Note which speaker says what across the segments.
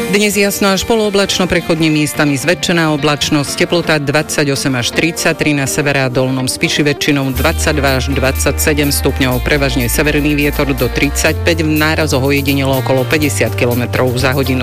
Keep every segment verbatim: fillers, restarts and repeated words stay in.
Speaker 1: Dnes jasno až polooblačno, prechodne miestami zväčšená oblačnosť, teplota dvadsaťosem až tridsaťtri, na severe a dolnom Spiši väčšinou dvadsaťdva až dvadsaťsedem stupňov, prevažne severný vietor do tridsaťpäť, v nárazoch ojedinelo okolo päťdesiat kilometrov za hodinu.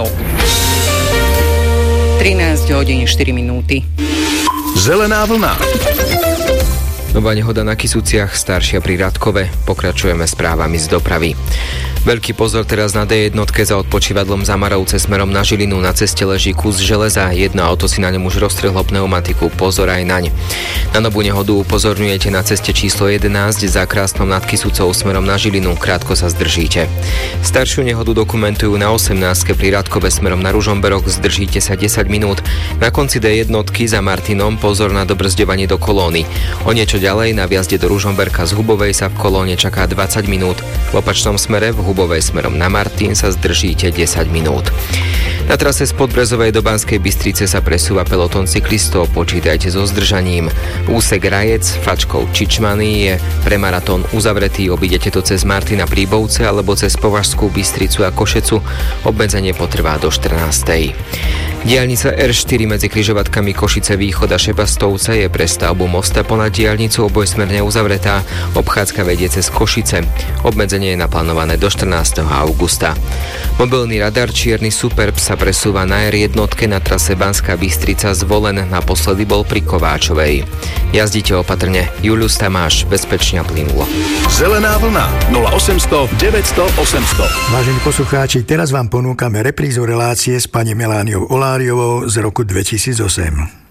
Speaker 1: trinásť hodín štyri minúty.
Speaker 2: Zelená vlna.
Speaker 3: Nová nehoda na Kysuciach, staršia pri Radkove. Pokračujeme správami z dopravy. Veľký pozor teraz na dé jedna za odpočívadlom Zamarovce smerom na Žilinu. Na ceste leží kus železa. Jedno auto si na ňom už roztrhlo pneumatiku. Pozor aj naň. Na novú nehodu upozorňujete na ceste číslo jedenásť za Krásnom nad Kysucou smerom na Žilinu. Krátko sa zdržíte. Staršiu nehodu dokumentujú na osemnástke pri Radkove smerom na Ružomberok. Zdržíte sa desať minút. Na konci dé jedna za Martinom pozor na dobrzďovanie do kolóny. O niečo ďalej na vjazde do Ružomberka z Hubovej sa v kolóne čaká dvadsať minút. V opačnom smere v Hubovej smerom na Martin sa zdržíte desať minút. Na trase z Podbrezovej do Banskej Bystrice sa presúva pelotón cyklistov, počítajte so zdržaním. Úsek Rajec, Fačkov, Čičmany je pre maratón uzavretý, obídete to cez Martina Príbovce alebo cez Považskú Bystricu a Košecu. Obmedzenie potrvá do štrnástej. Diaľnica er štyri medzi križovatkami Košice Východ a Šebastovce je pre stavbu mosta ponad diaľnicu obojsmerne uzavretá. Obchádzka vedie cez Košice. Obmedzenie je naplánované do štrnásteho augusta. Mobilný radar Čierny Superb sa presúva na er jedna na trase Banská Bystrica Zvolen, naposledy bol pri Kováčovej. Jazdite opatrne. Julius Tamáš, bezpečne a plynulo.
Speaker 2: Zelená vlna nula osemsto deväťsto osemsto.
Speaker 4: Vážení poslucháči, teraz vám ponúkame reprízu relácie s pani Melániou Oláriovou z roku dvetisícosem.